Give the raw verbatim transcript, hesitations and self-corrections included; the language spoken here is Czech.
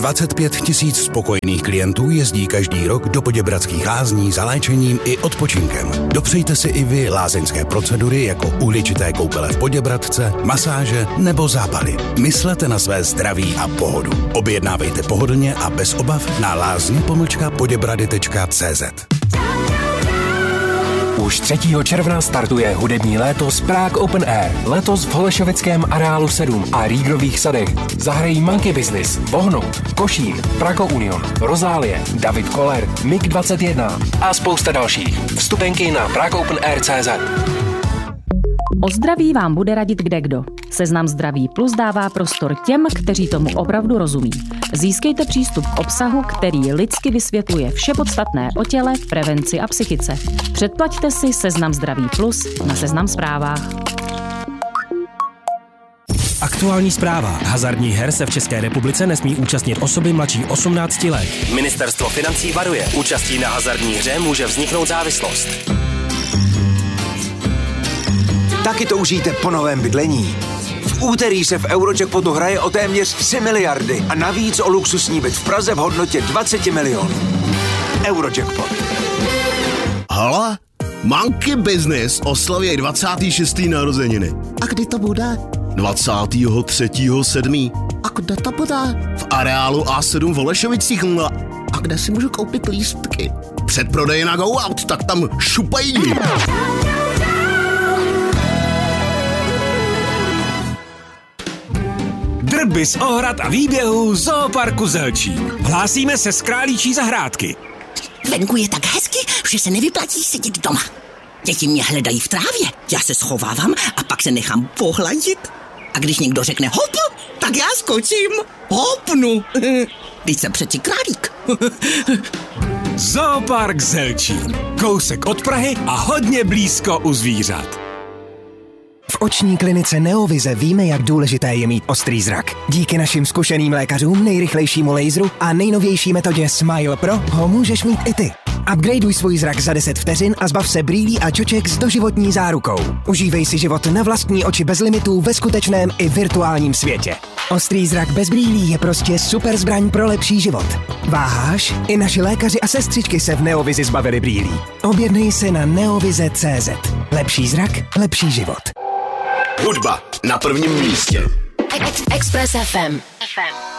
dvacet pět tisíc spokojených klientů jezdí každý rok do Poděbradských lázní za léčením i odpočinkem. Dopřejte si i vy lázeňské procedury jako uhličité koupele v Poděbradce, masáže nebo zápaly. Myslete na své zdraví a pohodu. Objednávejte pohodlně a bez obav na lázně pomlčka poděbrady tečka cé zet. Už třetího června startuje hudební léto z Prague Open Air. Letos v Holešovickém areálu sedm a Rígrových sadech zahrají Monkey Business, Bohnout, Košín, Prago Union, Rozálie, David Koller, Mig dvacet jedna a spousta dalších. Vstupenky na prague open air tečka cé zet. O zdraví vám bude radit kdekdo. Seznam Zdraví Plus dává prostor těm, kteří tomu opravdu rozumí. Získejte přístup k obsahu, který lidsky vysvětluje vše podstatné o těle, prevenci a psychice. Předplaťte si Seznam Zdraví Plus na Seznam Zprávách. Aktuální zpráva. Hazardních her se v České republice nesmí účastnit osoby mladší osmnácti let. Ministerstvo financí varuje. Účastí na hazardní hře může vzniknout závislost. Taky toužíte po novém bydlení? V úterý se v Eurojackpotu hraje o téměř tři miliardy a navíc o luxusní byt v Praze v hodnotě dvacet milionů. Eurojackpot. Hala? Monkey Business oslaví dvacáté šesté narozeniny. A kdy to bude? dvacátého třetího sedmého A kde to bude? V areálu á sedm v Holešovicích. A kde si můžu koupit lístky? Předprodej na Go Out, tak tam šupají. Drby z ohrad a výběhů Zooparku Zelčín. Hlásíme se z Králíčí zahrádky. Venku je tak hezky, že se nevyplatí sedět doma. Děti mě hledají v trávě, já se schovávám a pak se nechám pohladit. A když někdo řekne hop, tak já skočím. Hopnu. Teď jsem přeci králík. Zoopark Zelčín. Kousek od Prahy a hodně blízko u zvířat. V oční klinice Neovize víme, jak důležité je mít ostrý zrak. Díky našim zkušeným lékařům, nejrychlejšímu laseru a nejnovější metodě Smile Pro ho můžeš mít i ty. Upgradeuj svůj zrak za deset vteřin a zbav se brýlí a čoček s doživotní zárukou. Užívej si život na vlastní oči bez limitů ve skutečném i virtuálním světě. Ostrý zrak bez brýlí je prostě super zbraň pro lepší život. Váháš? I naši lékaři a sestřičky se v Neovizi zbavili brýlí. Objednej se na neovize tečka cé zet. Lepší zrak, lepší život. Hudba na prvním místě. Express ef em.